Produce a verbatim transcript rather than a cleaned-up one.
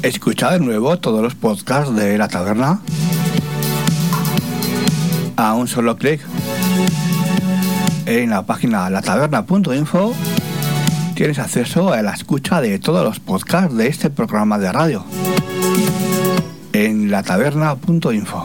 Escucha de nuevo todos los podcasts de La Taberna a un solo clic. En la página la taberna punto info tienes acceso a la escucha de todos los podcasts de este programa de radio en la taberna punto info.